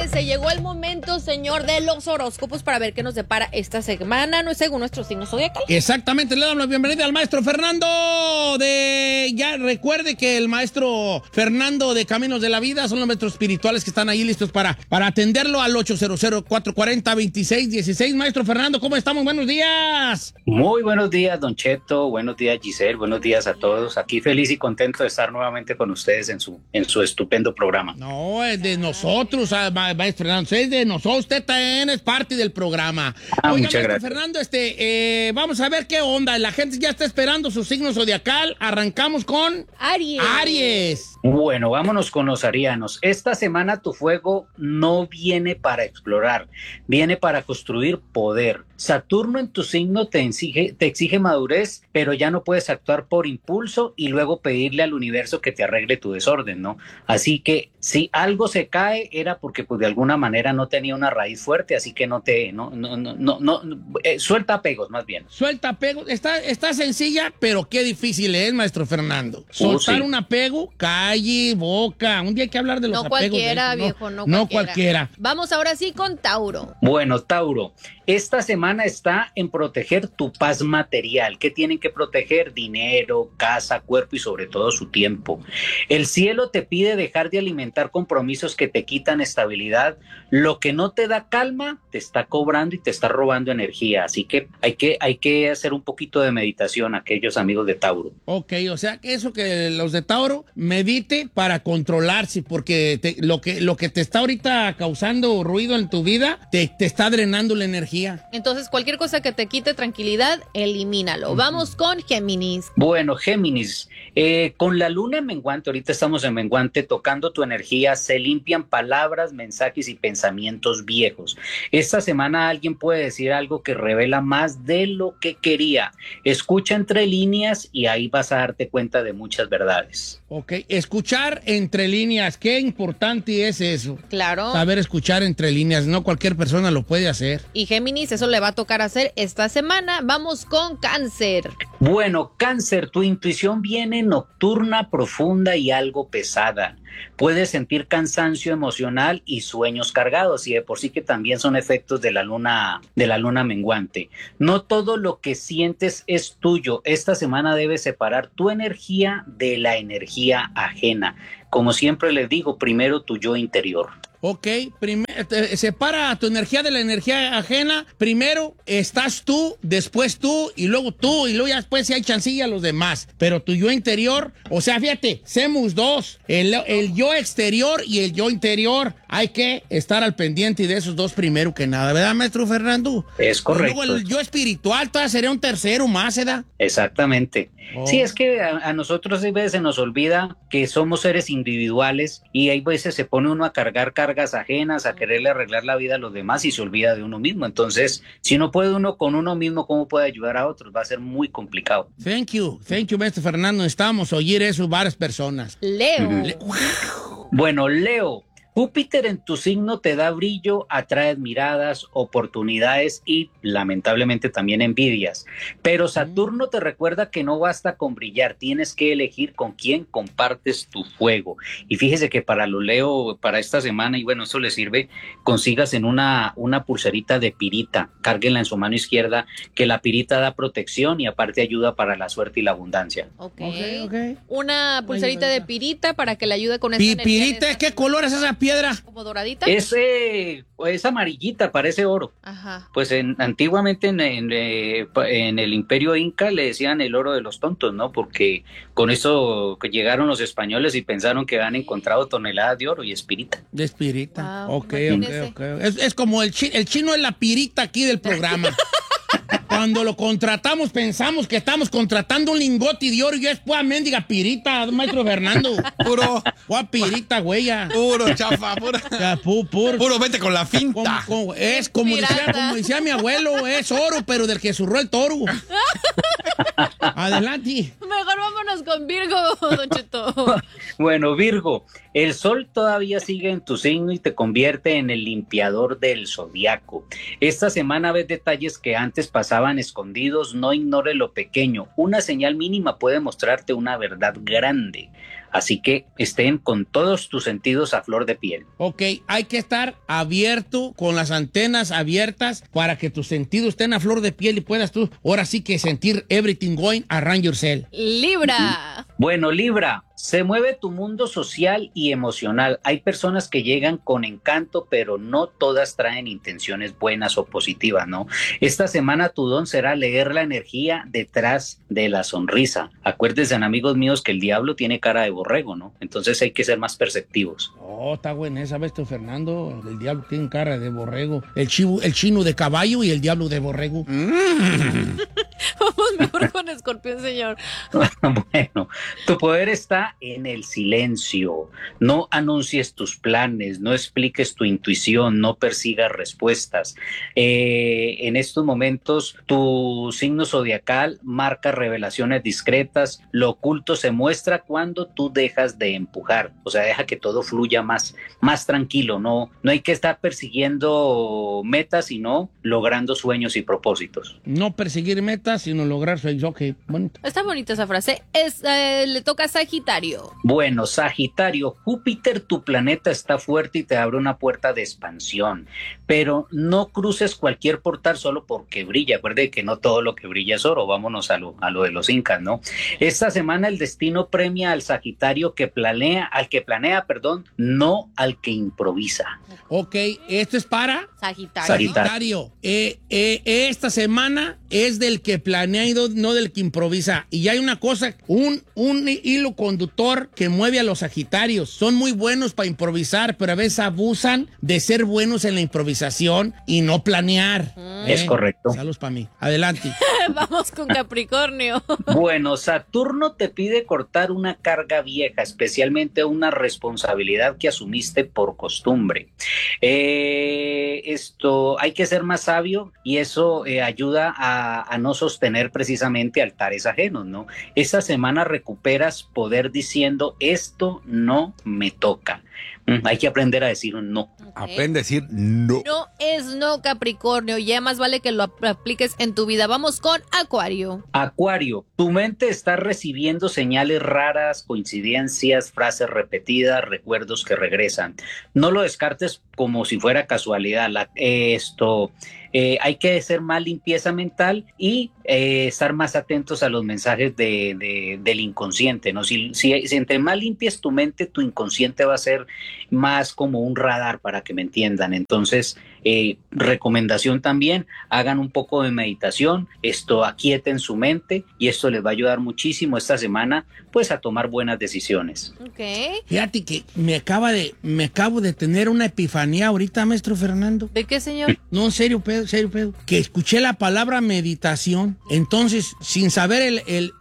prepárese, llegó el momento, señor, de los horóscopos para ver qué nos depara esta semana, no es según nuestro signo zodiacal. Exactamente, le damos la bienvenida al maestro Fernando ya recuerde que el maestro Fernando de Caminos de la Vida son los maestros espirituales que están ahí listos para atenderlo al 800-440-2616. Maestro Fernando, ¿cómo estamos? Buenos días. Muy buenos días, Don Cheto, buenos días, Giselle, buenos días a todos. Aquí feliz y contento de estar nuevamente con ustedes en su estupendo programa. No, es de nosotros, maestro Fernando, es de nosotros, usted también es parte del programa. Oiga, muchas gracias. Fernando, vamos a ver qué onda, la gente ya está esperando su signo zodiacal, arrancamos con Aries. Bueno, vámonos con los arianos. Esta semana tu fuego no viene para explorar, viene para construir poder. Saturno en tu signo te exige madurez, pero ya no puedes actuar por impulso y luego pedirle al universo que te arregle tu desorden, ¿no? Así que si algo se cae era porque pues de alguna manera no tenía una raíz fuerte, así que suelta apegos más bien. Suelta apegos, está sencilla, pero qué difícil es, maestro Fernando. Soltar un apego, calle, boca, un día hay que hablar de los apegos. Cualquiera, de viejo, no cualquiera. Vamos ahora sí con Tauro. Bueno, Tauro, esta semana está en proteger tu paz material. ¿Qué tienen que proteger? Dinero, casa, cuerpo y sobre todo su tiempo. El cielo te pide dejar de alimentar compromisos que te quitan estabilidad. Lo que no te da calma te está cobrando y te está robando energía. Así que hay que hacer un poquito de meditación, aquellos amigos de Tauro. Ok, o sea que eso que los de Tauro medite para controlarse, porque lo que te está ahorita causando ruido en tu vida te está drenando la energía. Entonces, cualquier cosa que te quite tranquilidad, elimínalo. Vamos con Géminis. Bueno, Géminis, con la luna en menguante, ahorita estamos en menguante, tocando tu energía, se limpian palabras, mensajes y pensamientos viejos. Esta semana alguien puede decir algo que revela más de lo que quería. Escucha entre líneas y ahí vas a darte cuenta de muchas verdades. Ok, escuchar entre líneas, qué importante es eso. Claro. Saber escuchar entre líneas, no cualquier persona lo puede hacer. Y Géminis, eso le va a tocar hacer esta semana. Vamos con Cáncer. Bueno, Cáncer, tu intuición viene nocturna, profunda y algo pesada. Puedes sentir cansancio emocional y sueños cargados, y de por sí que también son efectos de la luna menguante. No todo lo que sientes es tuyo. Esta semana debes separar tu energía de la energía ajena. Como siempre les digo, primero tu yo interior. Ok, separa tu energía de la energía ajena. Primero estás tú, después tú, y luego ya después si hay chancilla a los demás. Pero tu yo interior, o sea, fíjate, somos dos, el yo exterior y el yo interior. Hay que estar al pendiente de esos dos primero que nada, ¿verdad, maestro Fernando? Es correcto. Y luego el yo espiritual todavía sería un tercero más, ¿verdad? Exactamente. Oh. Sí, es que a nosotros a veces se nos olvida que somos seres individuales y hay veces se pone uno a cargar cargas ajenas, a quererle arreglar la vida a los demás y se olvida de uno mismo. Entonces, si no puede uno con uno mismo, ¿cómo puede ayudar a otros? Va a ser muy complicado. Thank you, maestro Fernando. Necesitamos oír eso varias personas. Leo. Bueno, Leo. Júpiter en tu signo te da brillo, atraes miradas, oportunidades y lamentablemente también envidias. Pero Saturno te recuerda que no basta con brillar, tienes que elegir con quién compartes tu fuego. Y fíjese que para lo Leo, para esta semana, y bueno, eso le sirve, consigas en una pulserita de pirita, cárguenla en su mano izquierda, que la pirita da protección y aparte ayuda para la suerte y la abundancia. Okay. Una pulserita de pirita para que le ayude con esa energía. ¿Pirita? ¿Qué color es esa piedra? ¿Como doradita? Es amarillita, parece oro. Ajá. Pues antiguamente en el Imperio Inca le decían el oro de los tontos, ¿no? Porque con eso llegaron los españoles y pensaron que habían encontrado toneladas de oro y es pirita. De espirita. Wow, Ok. Es como el chino es la pirita aquí del programa. Cuando lo contratamos pensamos que estamos contratando un lingote de oro y es pura mendiga pirita, maestro Fernando. Puro pirita, güey. Puro chafa, puro vete con la finta. Como decía mi abuelo, es oro, pero del que zurró el toro. Adelante. Mejor vámonos con Virgo, Don Cheto. Bueno, Virgo, el sol todavía sigue en tu signo y te convierte en el limpiador del zodiaco. Esta semana ves detalles que antes pasaban escondidos, no ignore lo pequeño. Una señal mínima puede mostrarte una verdad grande. Así que estén con todos tus sentidos a flor de piel. Ok, hay que estar abierto, con las antenas abiertas, para que tus sentidos estén a flor de piel y puedas tú, ahora sí que sentir everything going around yourself. Libra. Bueno, Libra, se mueve tu mundo social y emocional. Hay personas que llegan con encanto, pero no todas traen intenciones buenas o positivas, ¿no? Esta semana tu don será leer la energía detrás de la sonrisa. Acuérdense, amigos míos, que el diablo tiene cara de borrego, ¿no? Entonces hay que ser más perceptivos. Oh, está buena esa, ¿ves tú, Fernando? El diablo tiene cara de borrego. El chino de caballo y el diablo de borrego. Vamos mejor con Escorpión, señor. Bueno, tu poder está en el silencio. No anuncies tus planes, no expliques tu intuición, no persigas respuestas. En estos momentos, tu signo zodiacal marca revelaciones discretas. Lo oculto se muestra cuando tú dejas de empujar. O sea, deja que todo fluya más tranquilo. No hay que estar persiguiendo metas, sino logrando sueños y propósitos. No perseguir metas, sino lograr sueños. Ok, bonito. Está bonita esa frase. Le toca a Sagitario. Bueno, Sagitario, Júpiter, tu planeta está fuerte y te abre una puerta de expansión, pero no cruces cualquier portal solo porque brilla. Acuérdate que no todo lo que brilla es oro. Vámonos a lo de los incas, ¿no? Esta semana el destino premia al Sagitario al que planea, no al que improvisa. Ok, esto es para Sagitario. Esta semana es del que planea y no del que improvisa. Y hay una cosa, un hilo conductor que mueve a los Sagitarios. Son muy buenos para improvisar, pero a veces abusan de ser buenos en la improvisación y no planear. Es correcto. Saludos para mí. Adelante. Vamos con Capricornio. Bueno, Saturno te pide cortar una carga vieja, especialmente una responsabilidad que asumiste por costumbre. Esto hay que ser más sabio y eso ayuda a no sostener precisamente altares ajenos, ¿no? Esta semana recuperas poder diciendo esto no me toca. Hay que aprender a decir un no. Okay. Aprende a decir no. No es no, Capricornio. Ya más vale que lo apliques en tu vida. Vamos con Acuario. Acuario, tu mente está recibiendo señales raras, coincidencias, frases repetidas, recuerdos que regresan. No lo descartes como si fuera casualidad. Hay que hacer más limpieza mental y estar más atentos a los mensajes del inconsciente, ¿no? Si entre más limpies tu mente, tu inconsciente va a ser más como un radar, para que me entiendan. Entonces, recomendación también, hagan un poco de meditación, aquieten su mente y esto les va a ayudar muchísimo esta semana, pues, a tomar buenas decisiones. Okay. Fíjate que me acabo de tener una epifanía ahorita, maestro Fernando. ¿De qué, señor? No, en serio, pedo. Que escuché la palabra meditación. Entonces, sin saber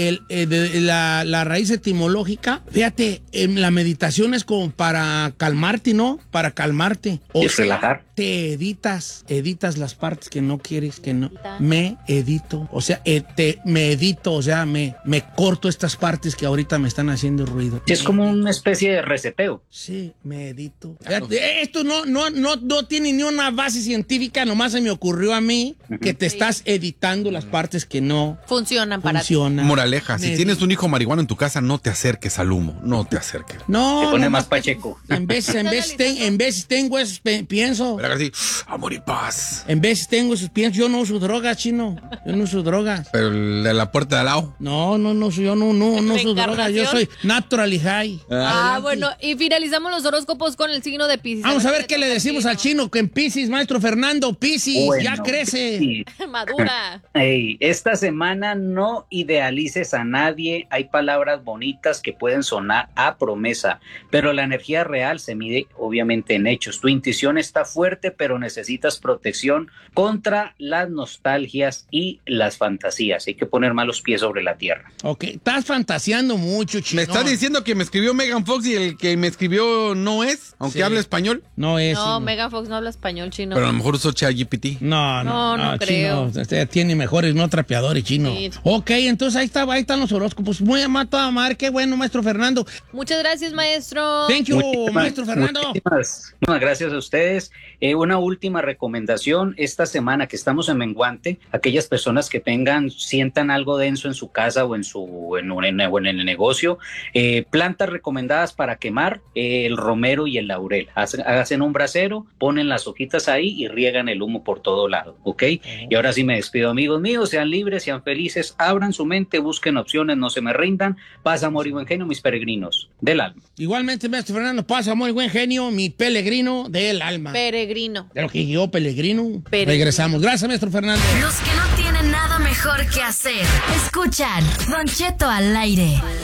la raíz etimológica, fíjate, la meditación es como para calmarte, ¿no? Para calmarte. Y relajar. Te editas las partes que no quieres, que no. Me edito. O sea, me edito, o sea, me corto estas partes que ahorita me están haciendo ruido. Sí, es como una especie de reseteo. Sí, me edito. Esto no tiene ni una base científica, nomás se me ocurrió a mí que te estás editando las partes que no funcionan para ti. Moraleja, si tienes un hijo marihuano en tu casa, no te acerques al humo, no te acerques. No, te pone más pacheco. En veces tengo esos pienso. Pero así, amor y paz. En veces tengo esos piensos. Yo no uso drogas, chino. Yo no uso drogas. Pero el de la puerta de al lado. No, yo no uso drogas. Yo soy naturally high. Bueno, y finalizamos los horóscopos con el signo de Piscis. Vamos a ver qué le decimos al chino que en Piscis, maestro Fernando. Piscis, bueno, ya crece. Sí. Madura. Esta semana no idealices a nadie. Hay palabras bonitas que pueden sonar a promesa, pero la energía real se mide obviamente en hechos. Tu intuición está fuerte, pero necesitas protección contra las nostalgias y las fantasías. Hay que poner más los pies sobre la tierra. Ok, estás fantaseando mucho, chino. ¿Me estás diciendo que me escribió Megan Fox y el que me escribió no es? Aunque Sí. hable español. No es. No, sino. Megan Fox no habla español, chino. Pero a lo mejor usó ChatGPT. No creo. Chino, tiene mejores, no trapeadores, Chino. Sí. Ok, entonces ahí están los horóscopos. Muy amado, toda madre, qué bueno, maestro Fernando. Muchas gracias, maestro. Thank you, maestro Fernando. Muchísimas gracias a ustedes. Una última recomendación. Esta semana que estamos en menguante, aquellas personas que sientan algo denso en su casa o en el negocio, plantas recomendadas para quemar, el romero y el laurel. Hacen un brasero, ponen las hojitas ahí y riegan el humo por todo lado, ¿ok? Y ahora sí me despido, amigos míos. Sean libres, sean felices, abran su mente, busquen opciones, no se me rindan. Paz, amor y buen genio, mis peregrinos del alma. Igualmente, maestro Fernando, paz, amor y buen genio, mi peregrino del alma. Peregrino. De lo que yo, peregrino. Regresamos. Gracias, maestro Fernando. Los que no tienen nada mejor que hacer, escuchan Don Cheto al aire.